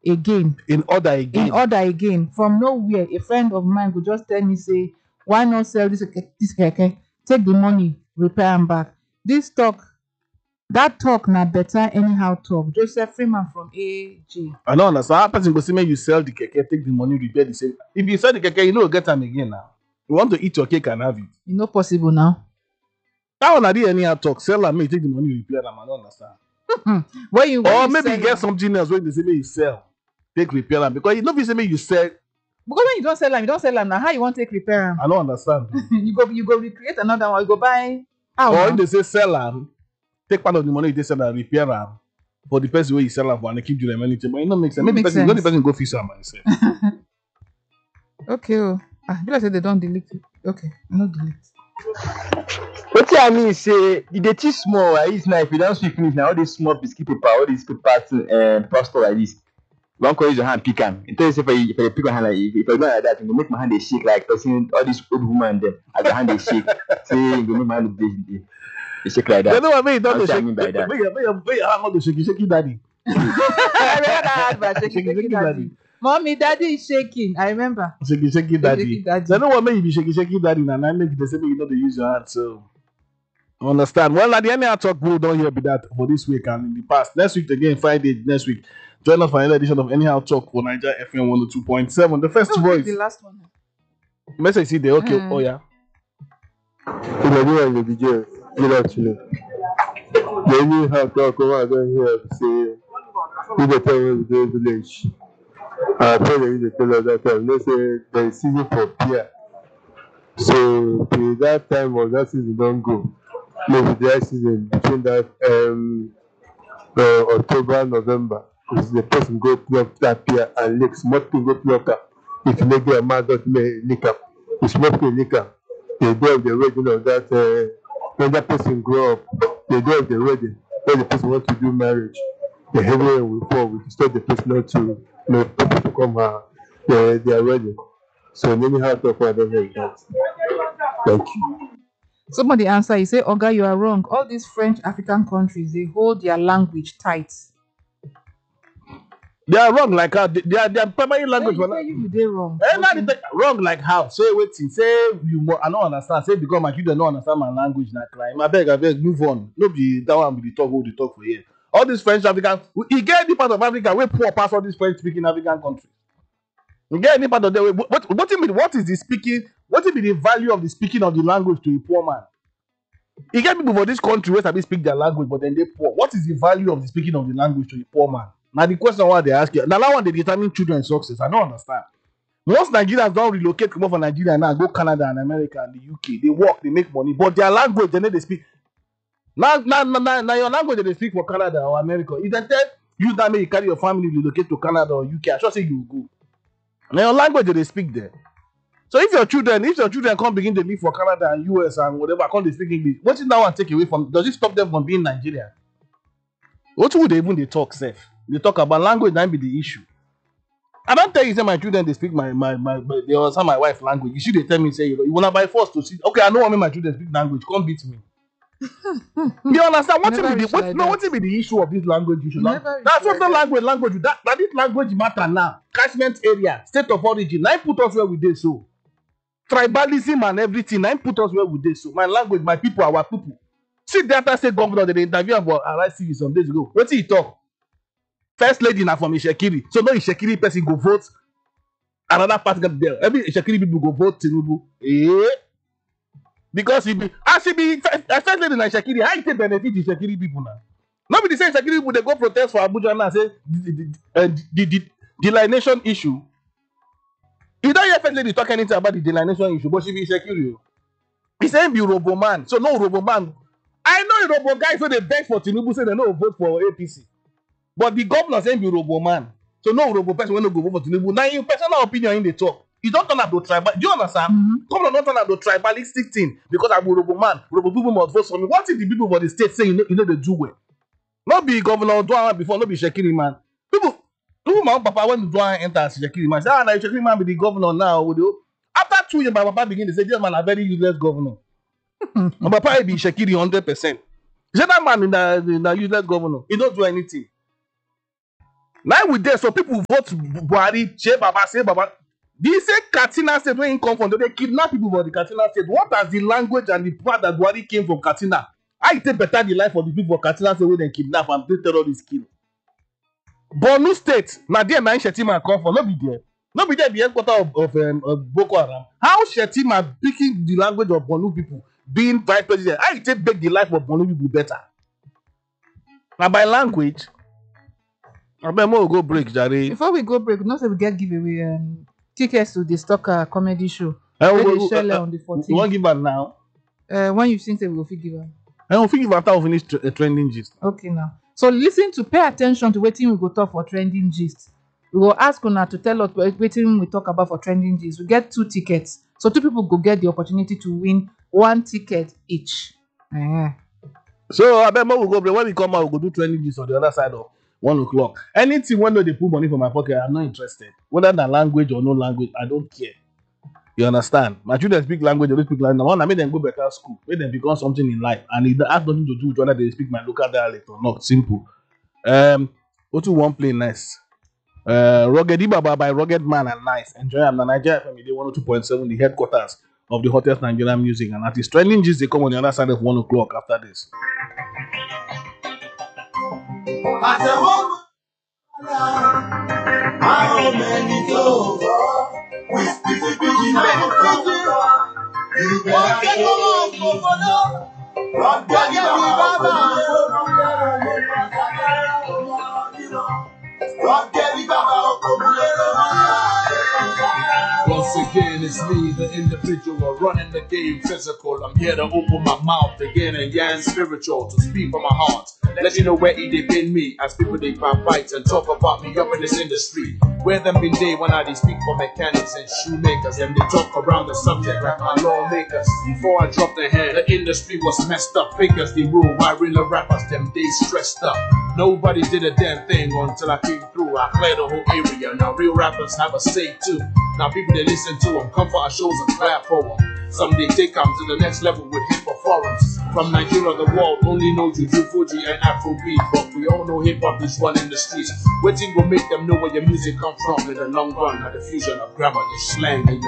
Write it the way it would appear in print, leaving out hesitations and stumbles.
again. In order again. From nowhere, a friend of mine could just tell me, say, why not sell this keke? Take the money, repair am back. That talk na better anyhow talk. Joseph Freeman from AG. I don't understand. How person go say, you sell the keke, take the money, repair the same. If you sell the keke, you know get them again now. You want to eat your cake and have it. You know possible now. That one I did anyhow talk. Sell and make take the money, repair them. I don't understand. Or maybe you get something else when they say you sell, take repair them. Because you know if you say you sell. Because when you don't sell them now, how you want to take repair them? I don't understand. you go recreate another one. You go buy. Or if they say sell them, take part of the money they sell and repair them for the person where you sell them for and they keep you them anything. But it don't make sense. Maybe the person go fix them myself. Okay. People say they don't delete it. Okay, no delete. What I mean say the too small. It's now if you don't speak finish now all these small biscuit paper, all these paper pastor like this. Don't call use your hand pick them. It tells you if you pick your hand like if I do like that, you make my hand they shake like person all these old woman them as your hand they shake. Say you make my hand they shake like that. You know what I mean? Don't shake by that. Wait, I'm not shaky daddy. Shaky daddy. Mommy, daddy is shaking. I remember. Shaky daddy. You know what I mean? You be shaky daddy and I make the same you know they use your hand. So understand. Well, at the end of talk, we don't hear be that for this week and in the past. Next week again, Friday next week. Join us for another edition of Anyhow Talk for Niger FM 102.7. The first voice. The last one. Message see there. Okay. Oh yeah. Good afternoon. The Anyhow Talk over there here say we the tell the village. I pray that you tell us that time. Let's say there is season for beer. So till that time of that season don't go. Maybe dry season between that October, November. Because the person go pluck that beer and lick smoking go pluck up. If you make a man don't lick up. You smoke the liquor. The day of the wedding of that when that person grow up, the day of the wedding, when the person want to do marriage, the heavy rain will fall, we disturb the person not to people to come their wedding. So anyhow talk about that. Thank you. Somebody answer, you say, Oga, you are wrong. All these French African countries, they hold their language tight. They are wrong like how their primary language. They're wrong. Wrong like how? Say waiting. Say you. I don't understand. Say because my children don't understand my language. Not crime. I beg. Move on. No be that one. Be the talk. Hold the talk for here. All these French African. You get any part of Africa where poor pass all these French speaking African countries. You get any part of the what do you mean? What is the speaking? What will be the value of the speaking of the language to a poor man? You get people for this country where they speak their language, but then they poor. What is the value of the speaking of the language to a poor man? Now the question why they ask you, now that one they determine children's success. I don't understand. Most Nigerians don't relocate come from Nigeria now, go Canada and America and the UK. They work, they make money, but their language they speak. Now your language they speak for Canada or America. If they tell you that may you carry your family relocate to Canada or UK, I should say you go. Now your language they speak there. So if your children come begin to live for Canada and US and whatever, come they speak English, what is that one take away from? Does it stop them from being Nigerian? What would they even talk safe? They talk about language, that be the issue. I don't tell you say my children they speak my they understand my wife's language. You should they tell me say you wanna buy force to see. Okay, I know what my children speak language. Come beat me. You understand what be the issue of this language issue? That's what the language that this language matter now. Catchment area, state of origin. Now put us where we did so. Tribalism and everything. Now put us where we did so. My language, my people, our people. See data say governor they interview about RIC some days ago. What he talk? First lady now from Ishekiri. So no Ishekiri person go vote. Another party got there. Every Ishekiri people go vote Tinubu. Because he be first lady in Ishekiri. How you take benefit Ishekiri people now? Nobody say Ishekiri people they go protest for Abuja now say the delineation issue. You don't hear first lady talk anything about the delineation issue, but she be Ishekiri. He saying be Robo man. So no Robo man. I know Robo guys so they beg for Tinubu say they no vote for APC. But the governor saying be Robo man. So no Robo person will not go vote for Tinubu. Now in personal opinion in the talk. You don't turn out to tribal. Do you understand? Governor don't turn out to tribalistic thing because I'm a Robo man. Robo people must vote for me. What if the people for the state say you know they do well? Not be governor Douan before, not be Shekiri man. People my papa when Douan enters Shekiri man say, now Shekiri man be the governor now. After 2 years, my papa begin to say, this man a very useless governor. My papa be Shekiri 100%. Is that man in the useless governor? He don't do anything. Now with there, so people vote Buhari, Che Baba, say Baba. They say Katsina State where he come from, they kidnap people for the Katsina State. What has the language and the part that Buhari came from Katsina? I take better the life of the people of Katsina State where they kidnap and they terrorists kill. Borno State, now there man Shetima come from, no be there. No be there the headquarters of Boko Haram. How Shetima speaking the language of Borno people, being vice president, I take back the life of Borno people better. Now by language, I bet more go break, Jare. Before we go break, not say we get giveaway tickets to the Stocker comedy show. Wey dey shele on the 14th. You want give am now? When you think say we go fit give am. I will think after we finish trending gist. Okay now. So listen to pay attention to wetin we go talk for trending gist. We will ask una to tell us wetin we talk about for trending gist. We get 2 tickets. So 2 people go get the opportunity to win 1 ticket each. So I bet more we go break. When we come out, we go do trending gist on the other side of 1 o'clock. Anything when they put money for my pocket, I'm not interested. Whether na language or no language, I don't care. You understand? My children speak language, they speak language. I make them go better school, make them become something in life, and it has nothing to do with whether they speak my local dialect or not. Simple. Go to one play nice. Rugged Ibaba by Rugged Man and Nice. Enjoy am na Nigeria FM 102.7, the headquarters of the hottest Nigerian music and artists. Trending gist they come on the other side of 1 o'clock after this. How many over? We speak the pidgin, you better go from Once again, it's me, the individual, running the game physical. I'm here to open my mouth again and yarn spiritual, to speak from my heart. Let you know where it been me, as people they pop bites and talk about me up in this industry. Where them been day when I they speak for mechanics and shoemakers, and they talk around the subject like my lawmakers. Before I dropped the hand, the industry was messed up. Figures they rule, why real rappers them they stressed up. Nobody did a damn thing until I came through. I cleared the whole area. Now real rappers have a say too. Now people they listen to them, come for our shows and clap for them. Some they take them to the next level with hip hop forums. From Nigeria, the world only know Juju, Fuji, and Afrobeat, but we all know hip hop is one in the streets. Waiting will make them know where your music come from in the long run. At the fusion of grammar, the slang, and your